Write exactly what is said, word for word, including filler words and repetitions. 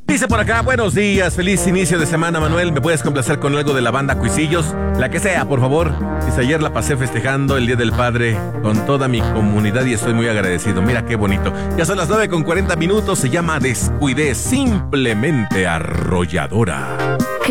Dice por acá, buenos días, feliz inicio de semana, Manuel. ¿Me puedes complacer con algo de la banda Cuisillos? La que sea, por favor. Dice, ayer la pasé festejando el Día del Padre con toda mi comunidad y estoy muy agradecido. Mira qué bonito. Ya son las nueve con cuarenta minutos, se llama Descuidé, simplemente arrolladora.